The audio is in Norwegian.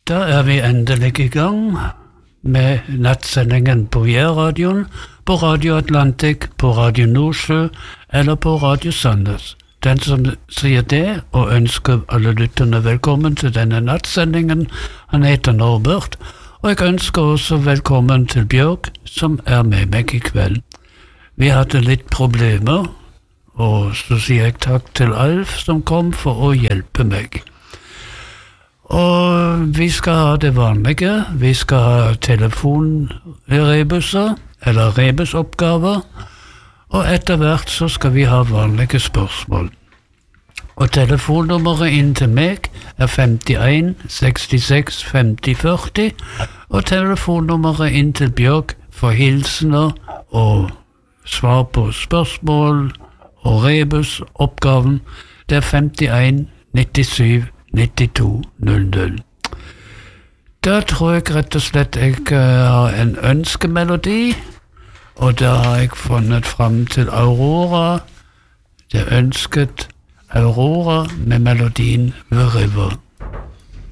Da vi endelig i gang med nattsendingen på Jærradioen, på Radio Atlantic, på Radio Nordsjø eller på Radio Sandnes. Den som sier det og ønsker alle lytterne velkommen til denne nattsendingen, han heter Norbert, og jeg ønsker også velkommen til Bjørg, som med meg i kveld. Vi hadde litt problemer, og så sier jeg takk til Alf som kom for å hjelpe meg. Og vi skal ha det vanlige, vi skal ha telefonrebuser, eller rebusoppgaver, og etter hvert så skal vi ha vanlige spørsmål. Og telefonnummeret inn til meg 51 66 50 40, og telefonnummeret inn til Bjørg for hilsener og svar på spørsmål og rebusoppgaven, det 51 97 92 00. Da tror jeg rett og slett jeg har en ønskemelodi, og da har jeg funnet frem til Aurora. Det ønsket Aurora med melodien The River.